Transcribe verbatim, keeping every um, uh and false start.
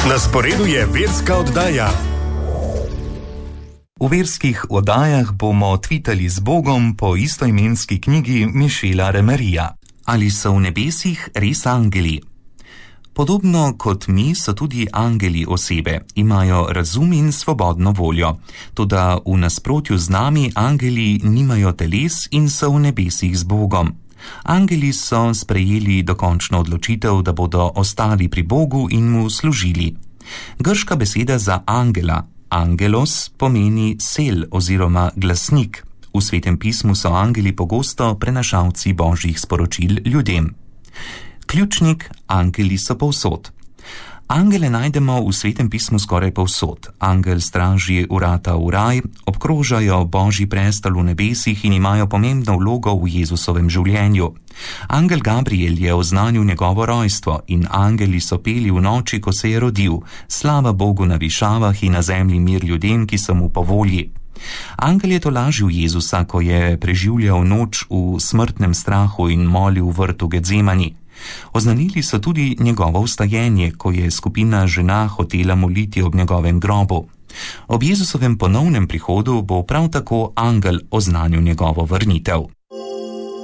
Na sporedu je verska oddaja. V verskih oddajah bomo tvitali z Bogom po istoimenski knjigi Michela Remerija. Ali so v nebesih res angeli? Podobno kot mi so tudi angeli osebe, imajo razum in svobodno voljo. Toda v nasprotju z nami angeli nimajo teles in so v nebesih z Bogom. Angeli so sprejeli dokončno odločitev, da bodo ostali pri Bogu in mu služili. Grška beseda za angela, angelos, pomeni sel oziroma glasnik. V Svetem pismu so angeli pogosto prenašalci božjih sporočil ljudem. Ključnik, angeli so povsod. Angele najdemo v Svetem pismu skoraj povsod. Angel straži vrata v raj, obkrožajo božji prestol v nebesih in imajo pomembno vlogo v Jezusovem življenju. Angel Gabriel je oznanil njegovo rojstvo in angeli so peli v noči, ko se je rodil. Slava Bogu na višavah in na zemlji mir ljudem, ki so mu po volji. Angel je tolažil Jezusa, ko je preživljal noč v smrtnem strahu in molil v vrtu Gedzemani. Oznanili so tudi njegovo vstajenje, ko je skupina žena hotela moliti ob njegovem grobu. Ob Jezusovem ponovnem prihodu bo prav tako angel oznanil njegovo vrnitev.